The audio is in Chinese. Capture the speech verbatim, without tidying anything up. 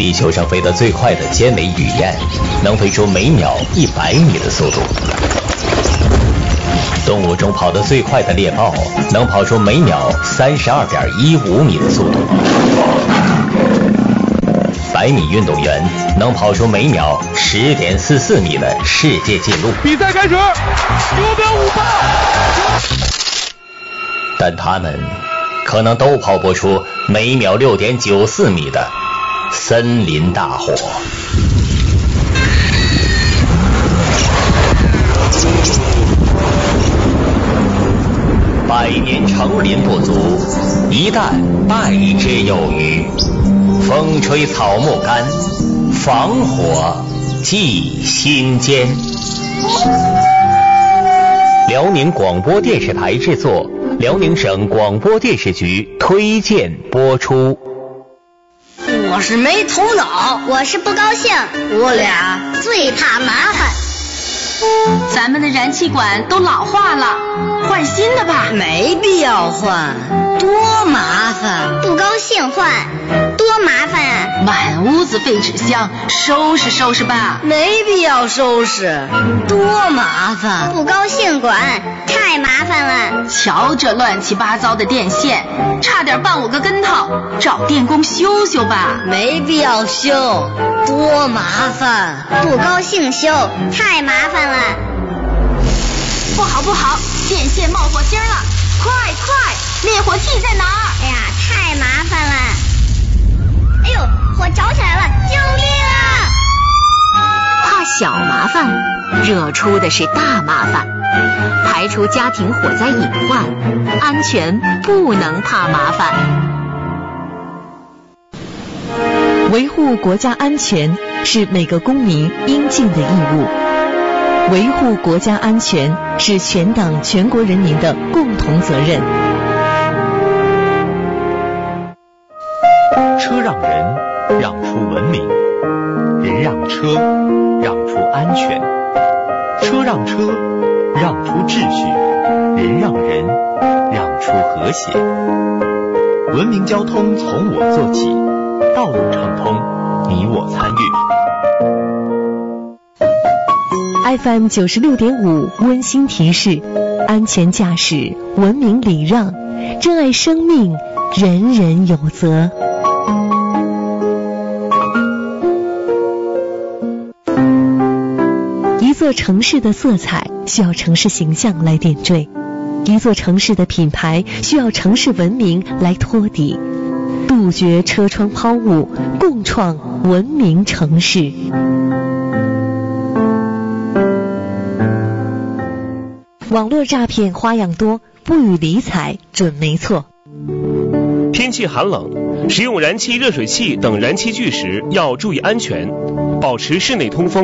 地球上飞得最快的尖尾雨燕，能飞出每秒一百米的速度。动物中跑得最快的猎豹，能跑出每秒三十二点一五米的速度。百米运动员能跑出每秒十点四四米的世界纪录。 比赛开始，九秒五八。 但他们可能都跑不出每秒六点九四米的森林大火。百年成林不足，一旦败之有余。风吹草木干，防火祭心间。辽宁广播电视台制作，辽宁省广播电视局推荐播出。 我是没头脑， 我是不高兴， 我俩最怕麻烦。 咱们的燃气管都老化了，换新的吧。 没必要换，多麻烦。 不高兴换，多麻烦啊！ 满屋子废纸箱，收拾收拾吧。 没必要收拾，多麻烦。 不高兴管，太麻烦了。 瞧这乱七八糟的电线，差点绊我个跟头，找电工修修吧。 没必要修，多麻烦。 不高兴修，太麻烦了。 不好不好，电线冒火星了，快快，灭火器在哪儿？ 哎呀，太麻烦了。哎呦，火着起来了，救命啊！ 怕小麻烦，惹出的是大麻烦。排除家庭火灾隐患，安全不能怕麻烦。 维护国家安全是每个公民应尽的义务。维护国家安全是全党全国人民的共同责任。 车让人，让出文明；人让车，让出安全；车让车，让出秩序；人让人，让出和谐。文明交通从我做起，道路畅通，你我参与。 F M 九十六点五温馨提示：安全驾驶，文明礼让，珍爱生命，人人有责。一座城市的色彩需要城市形象来点缀，一座城市的品牌需要城市文明来托底。杜绝车窗抛物，共创文明城市。网络诈骗花样多，不予理睬准没错。 天气寒冷，使用燃气热水器等燃气具时要注意安全，保持室内通风。